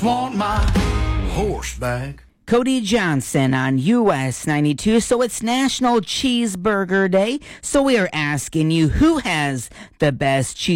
Want my horse back. Cody Johnson on US 92. So it's National Cheeseburger Day. So we are asking you, who has the best cheeseburger?